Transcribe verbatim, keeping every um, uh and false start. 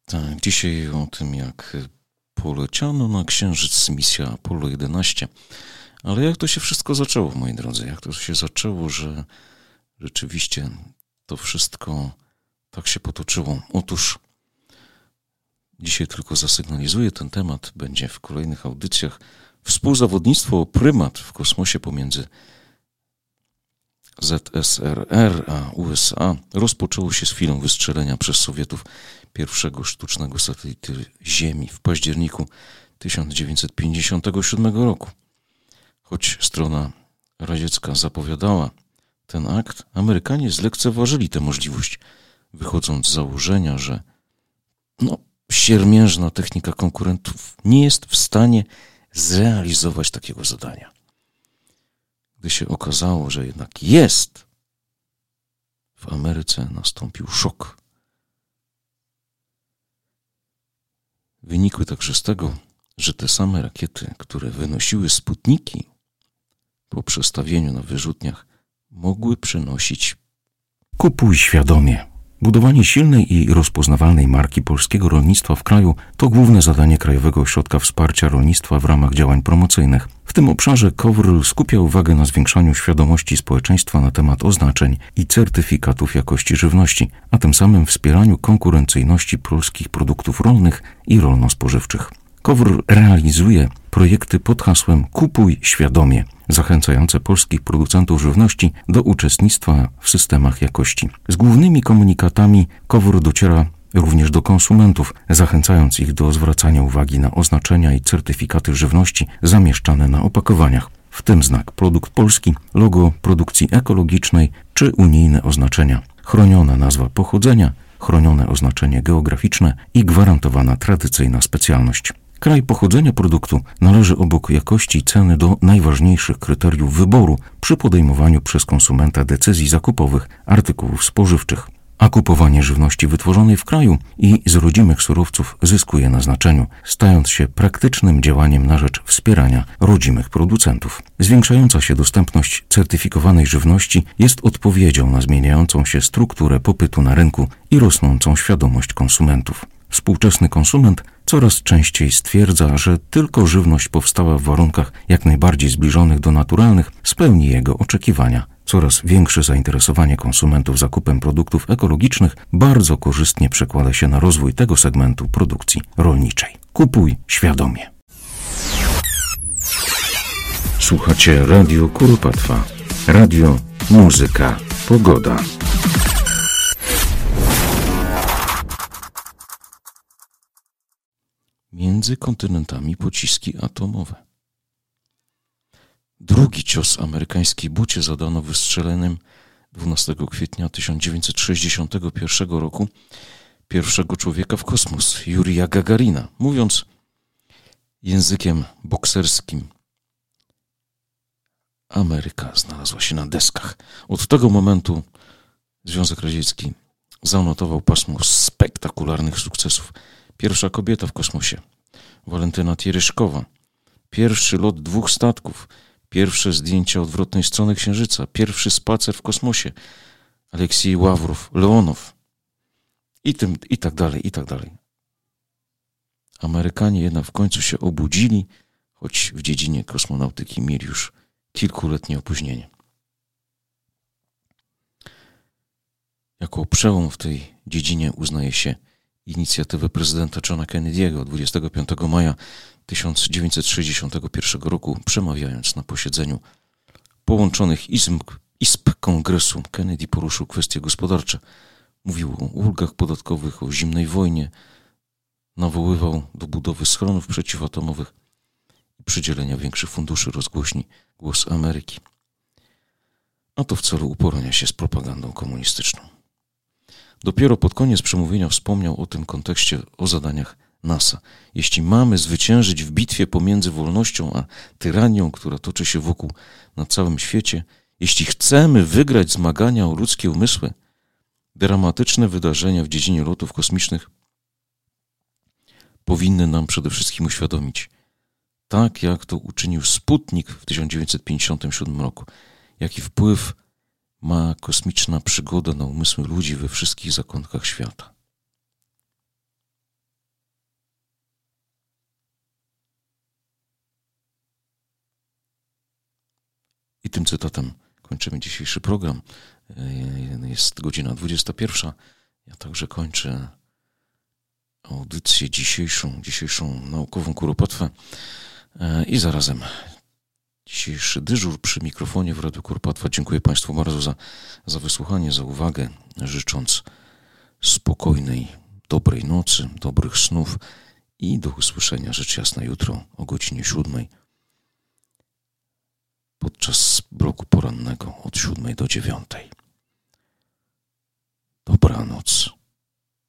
Tak, dzisiaj o tym, jak poleciano na Księżyc misja Apollo jedenaście. Ale jak to się wszystko zaczęło, moi drodzy? Jak to się zaczęło, że rzeczywiście to wszystko tak się potoczyło? Otóż dzisiaj tylko zasygnalizuję ten temat, będzie w kolejnych audycjach. Współzawodnictwo o prymat w kosmosie pomiędzy Z S R R a U S A rozpoczęło się z chwilą wystrzelenia przez Sowietów pierwszego sztucznego satelity Ziemi w październiku tysiąc dziewięćset pięćdziesiątego siódmego roku. Choć strona radziecka zapowiadała ten akt, Amerykanie zlekceważyli tę możliwość, wychodząc z założenia, że no, siermiężna technika konkurentów nie jest w stanie zrealizować takiego zadania. Gdy się okazało, że jednak jest, w Ameryce nastąpił szok. Wynikły także z tego, że te same rakiety, które wynosiły Sputniki po przestawieniu na wyrzutniach, mogły przenosić. Kupuj świadomie. Budowanie silnej i rozpoznawalnej marki polskiego rolnictwa w kraju to główne zadanie Krajowego Ośrodka Wsparcia Rolnictwa w ramach działań promocyjnych. W tym obszarze K O W R skupia uwagę na zwiększaniu świadomości społeczeństwa na temat oznaczeń i certyfikatów jakości żywności, a tym samym wspieraniu konkurencyjności polskich produktów rolnych i rolno-spożywczych. K O W R realizuje projekty pod hasłem Kupuj świadomie, zachęcające polskich producentów żywności do uczestnictwa w systemach jakości. Z głównymi komunikatami K O W R dociera również do konsumentów, zachęcając ich do zwracania uwagi na oznaczenia i certyfikaty żywności zamieszczane na opakowaniach, w tym znak produkt polski, logo produkcji ekologicznej czy unijne oznaczenia, chroniona nazwa pochodzenia, chronione oznaczenie geograficzne i gwarantowana tradycyjna specjalność. Kraj pochodzenia produktu należy obok jakości i ceny do najważniejszych kryteriów wyboru przy podejmowaniu przez konsumenta decyzji zakupowych artykułów spożywczych. A kupowanie żywności wytworzonej w kraju i z rodzimych surowców zyskuje na znaczeniu, stając się praktycznym działaniem na rzecz wspierania rodzimych producentów. Zwiększająca się dostępność certyfikowanej żywności jest odpowiedzią na zmieniającą się strukturę popytu na rynku i rosnącą świadomość konsumentów. Współczesny konsument coraz częściej stwierdza, że tylko żywność powstała w warunkach jak najbardziej zbliżonych do naturalnych spełni jego oczekiwania. Coraz większe zainteresowanie konsumentów zakupem produktów ekologicznych bardzo korzystnie przekłada się na rozwój tego segmentu produkcji rolniczej. Kupuj świadomie. Słuchacie Radio Kuropatwa. Radio, muzyka, pogoda. Między kontynentami pociski atomowe. Drugi cios amerykańskiej bucie zadano wystrzeleniem dwunastego kwietnia tysiąc dziewięćset sześćdziesiątego pierwszego roku pierwszego człowieka w kosmos, Jurija Gagarina. Mówiąc językiem bokserskim, Ameryka znalazła się na deskach. Od tego momentu Związek Radziecki zanotował pasmo spektakularnych sukcesów. Pierwsza kobieta w kosmosie, Walentyna Tieryszkowa, pierwszy lot dwóch statków, pierwsze zdjęcia odwrotnej strony Księżyca, pierwszy spacer w kosmosie, Aleksiej Ławrow, Leonow i, tym, i tak dalej, i tak dalej. Amerykanie jednak w końcu się obudzili, choć w dziedzinie kosmonautyki mieli już kilkuletnie opóźnienie. Jako przełom w tej dziedzinie uznaje się inicjatywę prezydenta Johna Kennedy'ego dwudziestego piątego maja tysiąc dziewięćset sześćdziesiątego pierwszego roku, przemawiając na posiedzeniu połączonych izb, izb Kongresu. Kennedy poruszył kwestie gospodarcze. Mówił o ulgach podatkowych, o zimnej wojnie, nawoływał do budowy schronów przeciwatomowych i przydzielenia większych funduszy rozgłośni Głos Ameryki. A to w celu uporania się z propagandą komunistyczną. Dopiero pod koniec przemówienia wspomniał o tym kontekście, o zadaniach NASA. Jeśli mamy zwyciężyć w bitwie pomiędzy wolnością a tyranią, która toczy się wokół na całym świecie, jeśli chcemy wygrać zmagania o ludzkie umysły, dramatyczne wydarzenia w dziedzinie lotów kosmicznych powinny nam przede wszystkim uświadomić, tak jak to uczynił Sputnik w tysiąc dziewięćset pięćdziesiątym siódmym roku, jaki wpływ ma kosmiczna przygoda na umysły ludzi we wszystkich zakątkach świata. tym cytatem kończymy dzisiejszy program. Jest godzina dwudziesta pierwsza. Ja także kończę audycję dzisiejszą, dzisiejszą naukową kuropatwę i zarazem dzisiejszy dyżur przy mikrofonie w Radiu Kuropatwa. Dziękuję Państwu bardzo za, za wysłuchanie, za uwagę, życząc spokojnej, dobrej nocy, dobrych snów i do usłyszenia rzecz jasna jutro o godzinie siódmej podczas bloku porannego od siódmej do dziewiątej. Dobranoc.